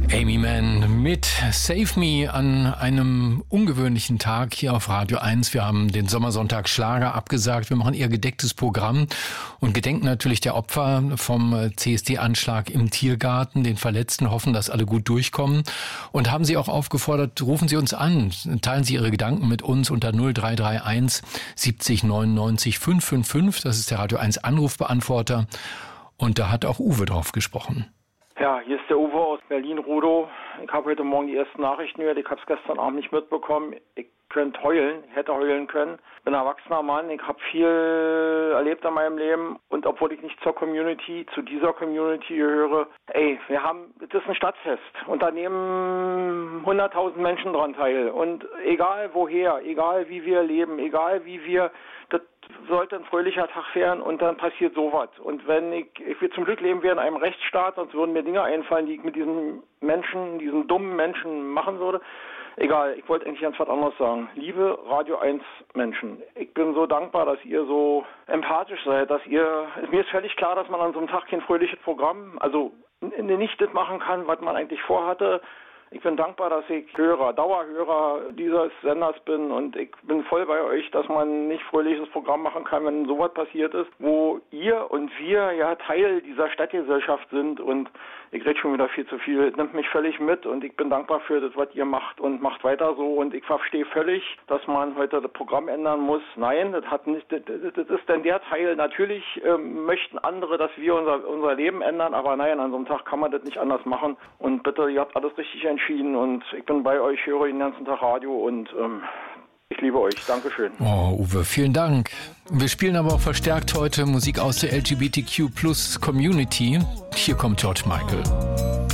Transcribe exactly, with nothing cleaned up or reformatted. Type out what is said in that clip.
Amy Mann mit Save Me an einem ungewöhnlichen Tag hier auf Radio eins. Wir haben den Sommersonntag Schlager abgesagt. Wir machen eher gedecktes Programm und gedenken natürlich der Opfer vom C S D-Anschlag im Tiergarten, den Verletzten, hoffen, dass alle gut durchkommen und haben Sie auch aufgefordert, rufen Sie uns an, teilen Sie Ihre Gedanken mit uns unter null drei drei eins siebzig neunundneunzig fünfhundertfünfundfünfzig. Das ist der Radio eins Anrufbeantworter und da hat auch Uwe drauf gesprochen. Ja, hier ist der Uwe aus Berlin-Rudow. Ich habe heute Morgen die ersten Nachrichten gehört. Ich habe es gestern Abend nicht mitbekommen. Ich könnte heulen, hätte heulen können. Bin ein erwachsener Mann. Ich habe viel erlebt in meinem Leben. Und obwohl ich nicht zur Community, zu dieser Community gehöre, ey, wir haben, das ist ein Stadtfest. Und da nehmen hunderttausend Menschen dran teil. Und egal woher, egal wie wir leben, egal wie wir, das sollte ein fröhlicher Tag werden und dann passiert sowas. Und wenn ich, ich will zum Glück leben wir in einem Rechtsstaat, sonst würden mir Dinge einfallen, die ich mit diesen Menschen, diesen dummen Menschen machen würde. Egal, ich wollte eigentlich ganz was anderes sagen. Liebe Radio eins Menschen, ich bin so dankbar, dass ihr so empathisch seid, dass ihr, mir ist völlig klar, dass man an so einem Tag kein fröhliches Programm, also nicht das machen kann, was man eigentlich vorhatte. Ich bin dankbar, dass ich Hörer, Dauerhörer dieses Senders bin und ich bin voll bei euch, dass man nicht fröhliches Programm machen kann, wenn sowas passiert ist, wo ihr und wir ja Teil dieser Stadtgesellschaft sind und ich rede schon wieder viel zu viel, es nimmt mich völlig mit und ich bin dankbar für das, was ihr macht und macht weiter so und ich verstehe völlig, dass man heute das Programm ändern muss. Nein, das hat nicht, das, das ist denn der Teil, natürlich ähm, möchten andere, dass wir unser, unser Leben ändern, aber nein, an so einem Tag kann man das nicht anders machen und bitte, ihr habt alles richtig entschieden und ich bin bei euch, höre den ganzen Tag Radio und ähm, ich liebe euch. Dankeschön. Oh, Uwe, vielen Dank. Wir spielen aber auch verstärkt heute Musik aus der L G B T Q Plus Community. Hier kommt George Michael.